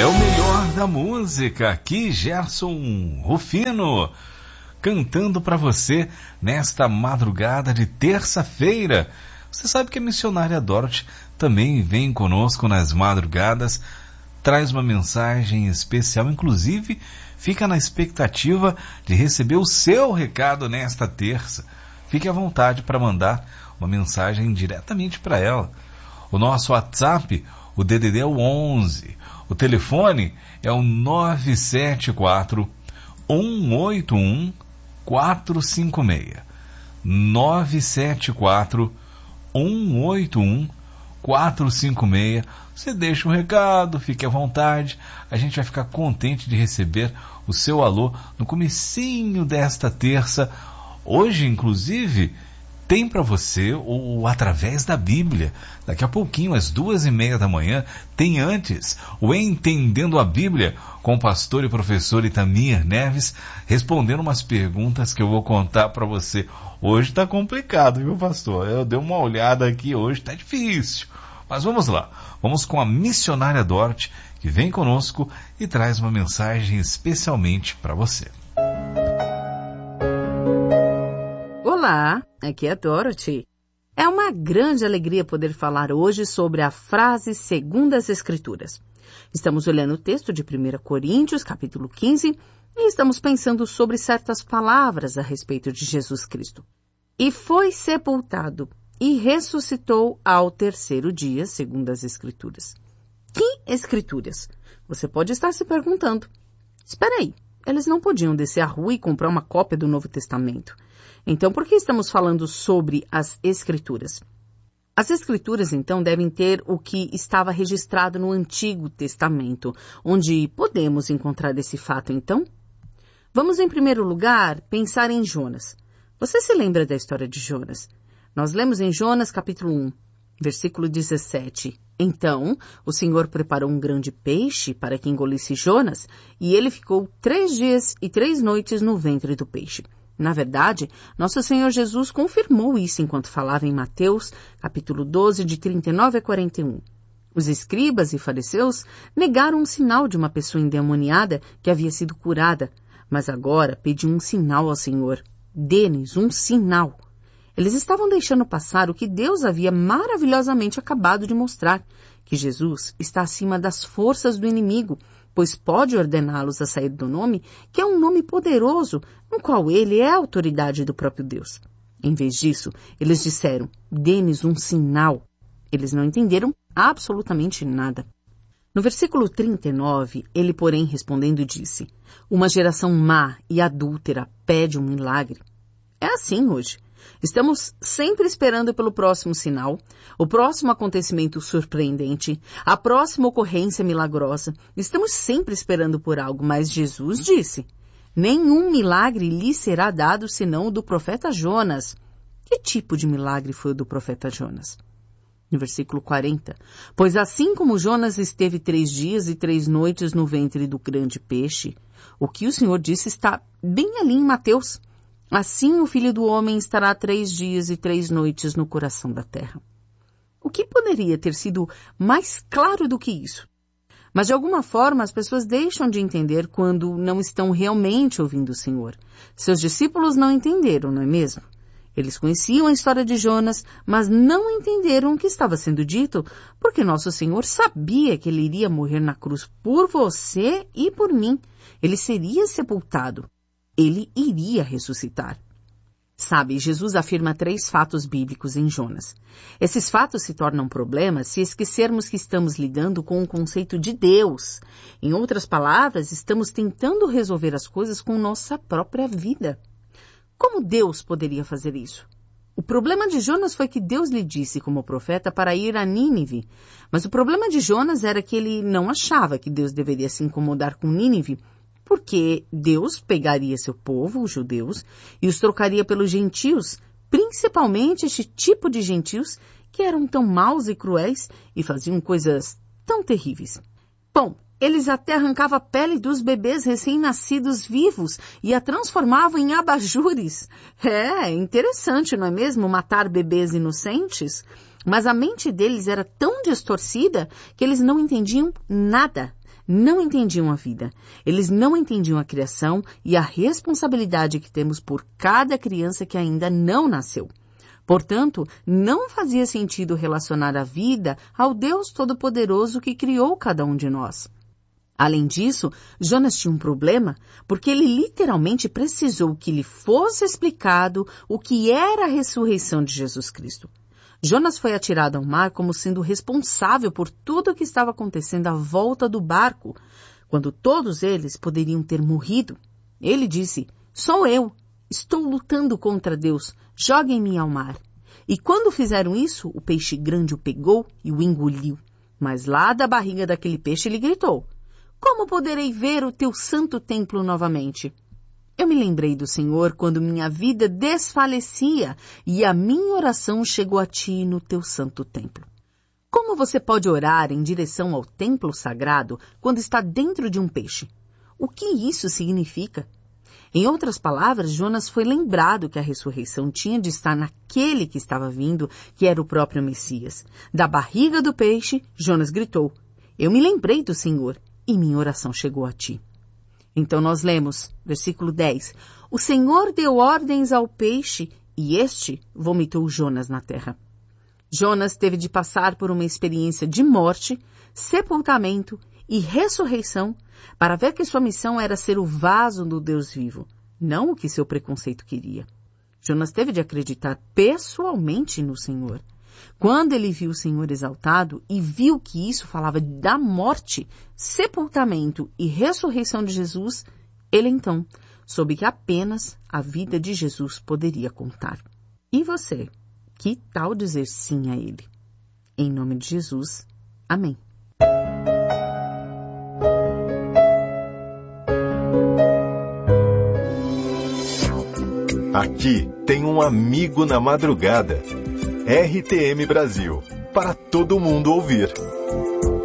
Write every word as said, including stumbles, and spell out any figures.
É o melhor da música, aqui Gerson Rufino, cantando para você nesta madrugada de terça-feira. Você sabe que a missionária Dorothy também vem conosco nas madrugadas, traz uma mensagem especial, inclusive fica na expectativa de receber o seu recado nesta terça. Fique à vontade para mandar uma mensagem diretamente para ela. O nosso WhatsApp, o D D D é o onze. O telefone é o nove sete quatro, um oito um, quatro cinco seis. nove sete quatro, um oito um, quatro cinco seis. Você deixa um recado, fique à vontade. A gente vai ficar contente de receber o seu alô no comecinho desta terça. Hoje, inclusive, tem para você o, o Através da Bíblia. Daqui a pouquinho, às duas e meia da manhã, tem antes o Entendendo a Bíblia, com o pastor e professor Itamir Neves, respondendo umas perguntas que eu vou contar para você. Hoje tá complicado, viu, pastor? Eu dei uma olhada aqui, hoje tá difícil. Mas vamos lá, vamos com a missionária Dorothy, que vem conosco e traz uma mensagem especialmente para você. Olá, aqui é a Dorothy. É uma grande alegria poder falar hoje sobre a frase segundo as Escrituras. Estamos olhando o texto de primeira Coríntios, capítulo quinze, e estamos pensando sobre certas palavras a respeito de Jesus Cristo. E foi sepultado e ressuscitou ao terceiro dia, segundo as Escrituras. Que Escrituras? Você pode estar se perguntando. Espera aí, eles não podiam descer à rua e comprar uma cópia do Novo Testamento. Então, por que estamos falando sobre as Escrituras? As Escrituras, então, devem ter o que estava registrado no Antigo Testamento, onde podemos encontrar esse fato, então? Vamos, em primeiro lugar, pensar em Jonas. Você se lembra da história de Jonas? Nós lemos em Jonas, capítulo um, versículo dezessete. Então, o Senhor preparou um grande peixe para que engolisse Jonas, e ele ficou três dias e três noites no ventre do peixe. Na verdade, nosso Senhor Jesus confirmou isso enquanto falava em Mateus, capítulo doze, de trinta e nove a quarenta e um. Os escribas e fariseus negaram um sinal de uma pessoa endemoniada que havia sido curada, mas agora pediam um sinal ao Senhor. Dê-nos um sinal. Eles estavam deixando passar o que Deus havia maravilhosamente acabado de mostrar, que Jesus está acima das forças do inimigo, pois pode ordená-los a sair do nome, que é um nome poderoso, no qual ele é a autoridade do próprio Deus. Em vez disso, eles disseram, dê-nos um sinal. Eles não entenderam absolutamente nada. No versículo trinta e nove, ele, porém, respondendo, disse, uma geração má e adúltera pede um milagre. É assim hoje. Estamos sempre esperando pelo próximo sinal, o próximo acontecimento surpreendente, a próxima ocorrência milagrosa. Estamos sempre esperando por algo, mas Jesus disse, nenhum milagre lhe será dado senão o do profeta Jonas. Que tipo de milagre foi o do profeta Jonas? No versículo quarenta, pois assim como Jonas esteve três dias e três noites no ventre do grande peixe, o que o Senhor disse está bem ali em Mateus. Assim o Filho do Homem estará três dias e três noites no coração da terra. O que poderia ter sido mais claro do que isso? Mas de alguma forma as pessoas deixam de entender quando não estão realmente ouvindo o Senhor. Seus discípulos não entenderam, não é mesmo? Eles conheciam a história de Jonas, mas não entenderam o que estava sendo dito, porque nosso Senhor sabia que ele iria morrer na cruz por você e por mim. Ele seria sepultado. Ele iria ressuscitar. Sabe, Jesus afirma três fatos bíblicos em Jonas. Esses fatos se tornam problemas se esquecermos que estamos lidando com o conceito de Deus. Em outras palavras, estamos tentando resolver as coisas com nossa própria vida. Como Deus poderia fazer isso? O problema de Jonas foi que Deus lhe disse como profeta para ir a Nínive. Mas o problema de Jonas era que ele não achava que Deus deveria se incomodar com Nínive, porque Deus pegaria seu povo, os judeus, e os trocaria pelos gentios, principalmente este tipo de gentios que eram tão maus e cruéis e faziam coisas tão terríveis. Bom, eles até arrancavam a pele dos bebês recém-nascidos vivos e a transformavam em abajures. É interessante, não é mesmo, matar bebês inocentes? Mas a mente deles era tão distorcida que eles não entendiam nada. não entendiam a vida. Eles não entendiam a criação e a responsabilidade que temos por cada criança que ainda não nasceu. Portanto, não fazia sentido relacionar a vida ao Deus Todo-Poderoso que criou cada um de nós. Além disso, Jonas tinha um problema porque ele literalmente precisou que lhe fosse explicado o que era a ressurreição de Jesus Cristo. Jonas foi atirado ao mar como sendo responsável por tudo o que estava acontecendo à volta do barco, quando todos eles poderiam ter morrido. Ele disse, sou eu, estou lutando contra Deus, joguem-me ao mar. E quando fizeram isso, o peixe grande o pegou e o engoliu. Mas lá da barriga daquele peixe ele gritou, como poderei ver o teu santo templo novamente? Eu me lembrei do Senhor quando minha vida desfalecia e a minha oração chegou a ti no teu santo templo. Como você pode orar em direção ao templo sagrado quando está dentro de um peixe? O que isso significa? Em outras palavras, Jonas foi lembrado que a ressurreição tinha de estar naquele que estava vindo, que era o próprio Messias. Da barriga do peixe, Jonas gritou, eu me lembrei do Senhor e minha oração chegou a ti. Então nós lemos, versículo dez, o Senhor deu ordens ao peixe e este vomitou Jonas na terra. Jonas teve de passar por uma experiência de morte, sepultamento e ressurreição para ver que sua missão era ser o vaso do Deus vivo, não o que seu preconceito queria. Jonas teve de acreditar pessoalmente no Senhor. Quando ele viu o Senhor exaltado e viu que isso falava da morte, sepultamento e ressurreição de Jesus, ele então soube que apenas a vida de Jesus poderia contar. E você, que tal dizer sim a ele? Em nome de Jesus, amém. Aqui tem um amigo na madrugada. R T M Brasil, para todo mundo ouvir.